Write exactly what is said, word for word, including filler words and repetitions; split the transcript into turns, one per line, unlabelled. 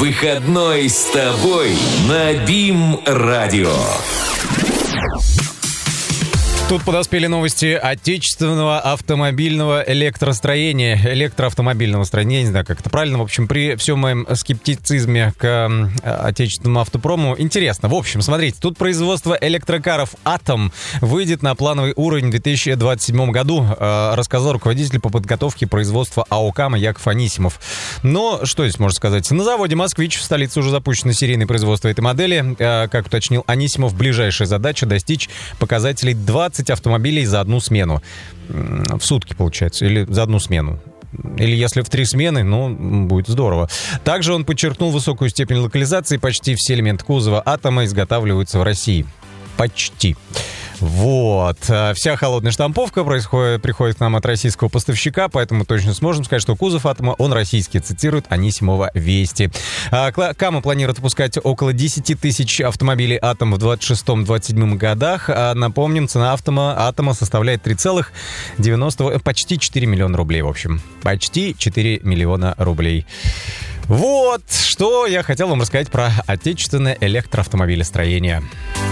Выходной с тобой на БИМ-радио.
Тут подоспели новости отечественного автомобильного электростроения, электроавтомобильного строения, я не знаю, как это правильно. В общем, при всем моем скептицизме к отечественному автопрому, интересно. В общем, смотрите, тут производство электрокаров «Атом» выйдет на плановый уровень в две тысячи двадцать седьмом году, рассказал руководитель по подготовке производства АО «Кама» Яков Анисимов. Но что здесь можно сказать? На заводе «Москвич» в столице уже запущено серийное производство этой модели. Как уточнил Анисимов, ближайшая задача — достичь показателей двадцать автомобилей за одну смену. В сутки, получается, или за одну смену. Или если в три смены, ну, будет здорово. Также он подчеркнул высокую степень локализации. Почти все элементы кузова «Атома» изготавливаются в России. Почти. Вот. Вся холодная штамповка происходит, приходит к нам от российского поставщика, поэтому точно сможем сказать, что кузов «Атома», он российский, цитирует Анисимова «Вести». «Кама» планирует выпускать около десять тысяч автомобилей «Атом» в двадцать шестом — двадцать седьмом годах. А напомним, цена «Атома», «Атома» составляет три целых девяносто... почти четыре миллиона рублей, в общем. Почти четыре миллиона рублей. Вот, что я хотел вам рассказать про отечественное электроавтомобилестроение.